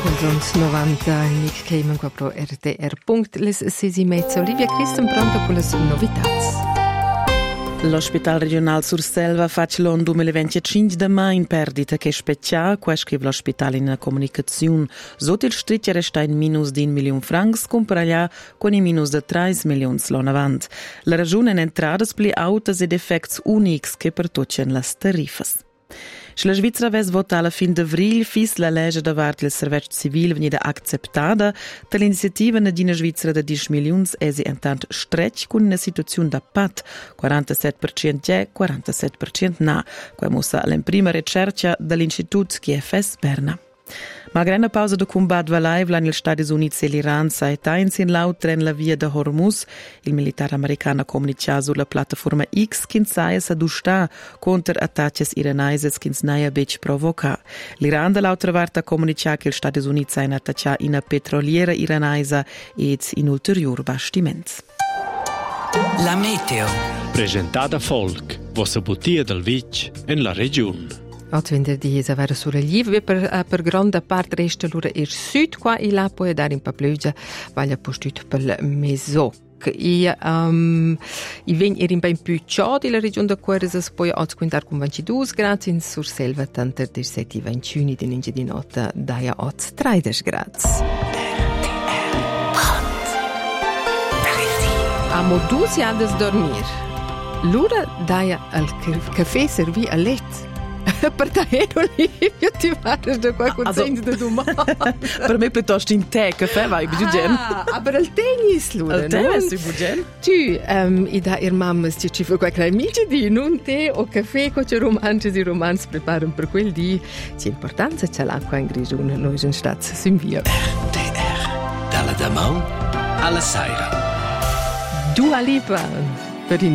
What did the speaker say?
Puntos 90, Nick Cayman qua pro RTR. Les 6:30. Olivia Christen pronta con le novità. L'Ospital regional Surselva fa l'anno 2025 da mai in perdita che speccia, qua scrive l'ospedale in comunicazione. Sotto il stritto resta in minus di 1 milione francs, comparaglia con i minus di 3 milioni l'anno avanti. La ragione è entrate più alte ed effetti unici che per tutte le tariffe. Se la Svizzera avesse votato alla fine di avril, fis la legge davanti il servizio civile venida accettata, l'iniziativa nadina Svizzera da 10 milioni è intanto stretch con una situazione da pat, 47% è, 47% no, come mossa alla prima ricerca dall'Istituto GFS Berna. Malgrado una pausa de combat valai vlan il Stati Uniti e l'Iran saetain sin laut tren la via de Hormuz, il militare americano comunica sulla piattaforma X che saia s'adustar contro attacchi iranesi che naia bec provoca. L'Iran dall'altra parte comunica che il Stati Uniti saia attaccia in una petroliera iranesa ed in ulterior bastimenti. La meteo. Presentata Folk, vostra bottiglia del Vic in la regione. Oggi venerdì è avere sollievo per grande parte resta l'ora il sud qua e là poi dare un po' pioggia vaglia postut per mesoc. I venti era un po' più ciò della regione da Quaresas poi oggi quintare con 22 gradi in Surselva tanto 17-21 di ninja di notte daia 13 gradi. Amo 12 anni dormir. L'ora daia al caffè servì a letto. Per te Olivia ti parli da qualche senso di domanda. Per me piuttosto in te, caffè vai, bugen. Aber al tennis, Lura. Al tennis, bugen. Tu, i da ir mamma ci fa qualche amici di non te o caffè con i romanzi preparano per quel di. C'è importanza c'è l'acqua in grigione, noi in stato in via. RTR, dalla Damau alla Saira. Dua Lipa.